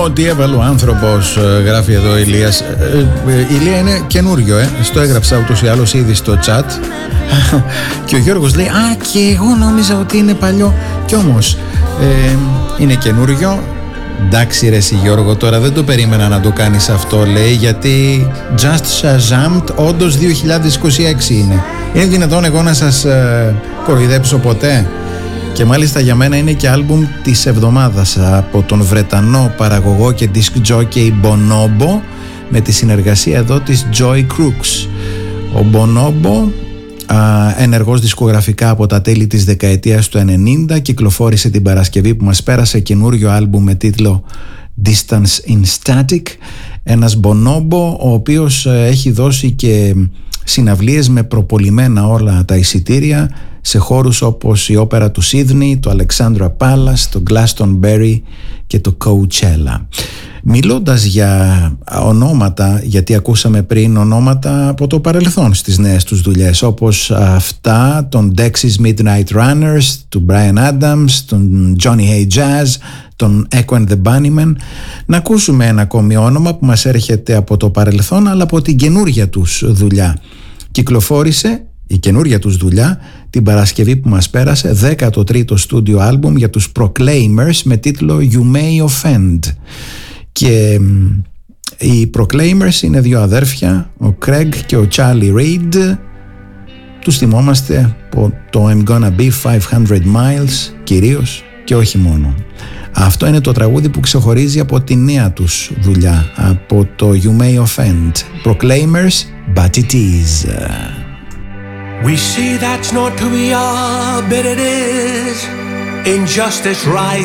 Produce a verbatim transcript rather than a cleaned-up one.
Ό,τι έβαλε ο άνθρωπος, γράφει εδώ ο Ηλίας. Η Ηλία είναι καινούριο, ε. Στο έγραψα ούτως ή άλλως ήδη στο chat. Και ο Γιώργος λέει, α, και εγώ νόμιζα ότι είναι παλιό. Κι όμως ε, είναι καινούριο. Εντάξει ρε εσύ Γιώργο, τώρα δεν το περίμενα να το κάνεις αυτό, λέει, γιατί Just Shazammed όντως δύο χιλιάδες είκοσι έξι είναι. Είναι δυνατόν εγώ να σας ε, κοροϊδέψω ποτέ? Και μάλιστα για μένα είναι και άλμπουμ της εβδομάδας από τον Βρετανό παραγωγό και disc jockey Bonobo, με τη συνεργασία εδώ της Joy Crooks. Ο Bonobo, ενεργός δισκογραφικά από τα τέλη της δεκαετίας του ενενήντα, κυκλοφόρησε την Παρασκευή που μας πέρασε καινούριο άλμπουμ με τίτλο Distance in Static. Ένας Bonobo ο οποίος έχει δώσει και συναυλίες με προπολιμένα όλα τα εισιτήρια σε χώρους όπως η όπερα του Σίδνεϊ, το Alexandra Palace, το Glastonbury και το Coachella. Μιλώντας για ονόματα, γιατί ακούσαμε πριν ονόματα από το παρελθόν στις νέες τους δουλειές, όπως αυτά των Dexys Midnight Runners, του Bryan Adams, τον Johnny Hay Jazz, τον Echo and the Bunnymen, να ακούσουμε ένα ακόμη όνομα που μας έρχεται από το παρελθόν αλλά από την καινούρια τους δουλειά. Κυκλοφόρησε η καινούρια τους δουλειά την Παρασκευή που μας πέρασε, δέκατο τρίτο στούντιο άλμπουμ για τους Proclaimers με τίτλο You May Offend. Και οι Proclaimers είναι δύο αδέρφια, ο Craig και ο Charlie Reid. Τους θυμόμαστε από το I'm Gonna Be χίλια Miles κυρίως και όχι μόνο. Αυτό είναι το τραγούδι που ξεχωρίζει από τη νέα τους δουλειά, από το You May Offend. Proclaimers, But It Is. We see that's not who we are, but it is. Injustice rise.